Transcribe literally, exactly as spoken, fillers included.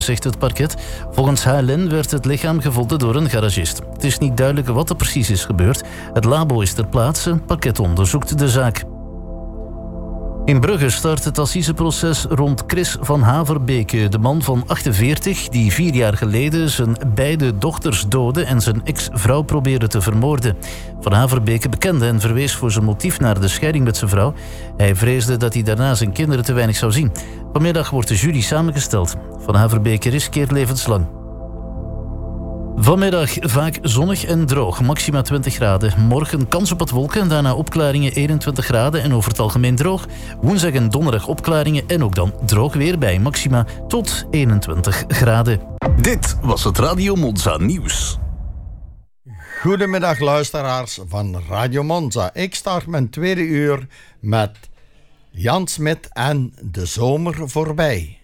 zegt het parket. Volgens H L N werd het lichaam gevonden door een garagist. Het is niet duidelijk wat er precies is gebeurd. Het labo is ter plaatse. Het parket onderzoekt de zaak. In Brugge start het assiseproces rond Chris van Haverbeke, de man van achtenveertig die vier jaar geleden zijn beide dochters doodde en zijn ex-vrouw probeerde te vermoorden. Van Haverbeke bekende en verwees voor zijn motief naar de scheiding met zijn vrouw. Hij vreesde dat hij daarna zijn kinderen te weinig zou zien. Vanmiddag wordt de jury samengesteld. Van Haverbeke riskeert levenslang. Vanmiddag vaak zonnig en droog, maxima twintig graden. Morgen kans op wat wolken, daarna opklaringen eenentwintig graden en over het algemeen droog. Woensdag en donderdag opklaringen en ook dan droog weer bij maxima tot eenentwintig graden. Dit was het Radio Monza nieuws. Goedemiddag luisteraars van Radio Monza. Ik start mijn tweede uur met Jan Smit en De Zomer Voorbij.